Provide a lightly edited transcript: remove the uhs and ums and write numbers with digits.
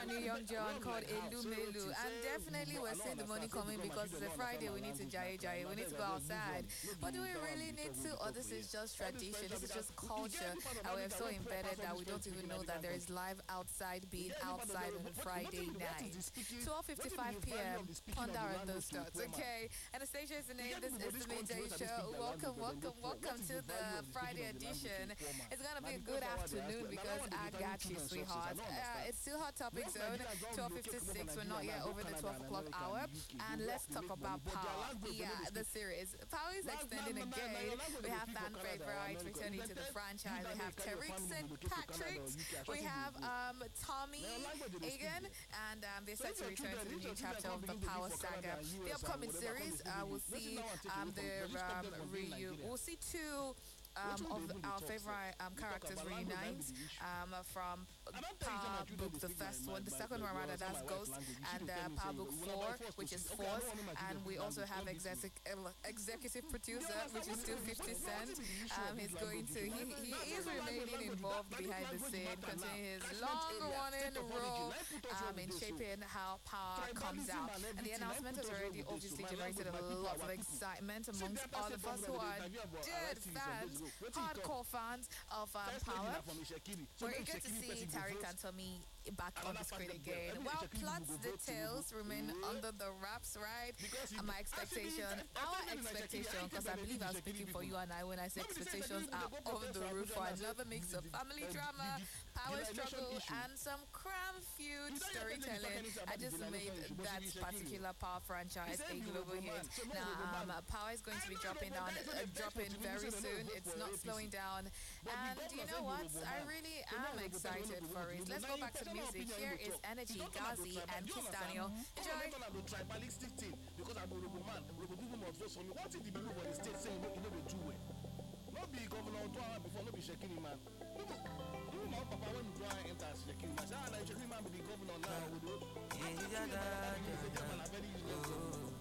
brand new young John called Elu Melu. And definitely we're seeing the money coming because it's a Friday. We need to jaye jaye. We need to go outside. But do we really need to? Or this is just tradition? This is just culture. And we're so embedded that we don't even know that there is live outside being outside on a Friday night. 12:55 p.m. Ponder on those thoughts, okay? Anastasia is the name. This is the midday show. Welcome to the Friday edition. It's gonna be a good afternoon because I got you, sweetheart. It's still Hot Topic Zone, 12:56. We're not yet over the 12 o'clock hour, and let's talk about Power. Yeah, the series. Power is extending again. We have fan favorites returning to the franchise. We have Tariq St. Patrick's. We have Tommy Egan, and they're set to return to the new chapter of the Power saga. The upcoming series, we'll see we'll see two of our favorite characters reunite from Power Book, the first one. The second one, rather, that's Ghost, and Power Book 4, which is Force. And we also have executive producer, which is still 50 Cent. He is remaining involved behind the scene, continuing his long-running role in shaping how Power comes out. And the announcement has already obviously generated a lot of excitement amongst all of us who are dead fans, hardcore fans of Power. We're eager to see Tariq and Tommy back on the screen again. Well, plot details remain under the wraps, right? Our expectation, because I believe I'm speaking for you and I when I say expectations are over the roof for another mix of family drama, power struggle, and some crime feud storytelling. I just made that particular Power franchise a global hit. Now, Power is going to be dropping very soon. It's not slowing down. And you know what? I really am excited for it. Let's go back to the music. Here is Energy, Gazi, and Kiss Daniel. Enjoy. Because I'm a Robo man. Robo people must vote for me. What if the people of the state say you know they do it? Not be governor before, not be shaking man. You know, Papa, when you enter shaking man, shaking man be the governor now.